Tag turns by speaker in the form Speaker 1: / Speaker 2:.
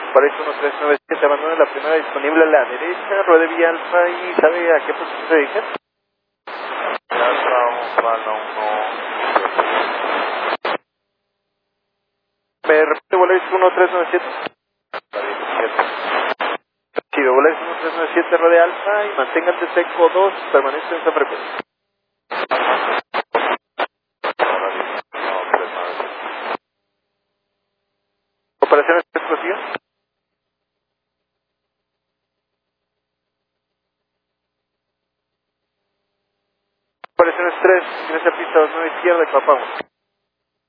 Speaker 1: Parece 1397, abandone la primera disponible a la derecha, ruede vía alfa y ¿sabe a qué posición se dirige? ¿Me repite Volaris 1397? Sí, Volaris 1397, ruede alfa y mantenga el seco 2, permanece en esa frecuencia. ¿Operaciones explosivas? Operaciones 3, ingresa a pista 29 izquierda y papá.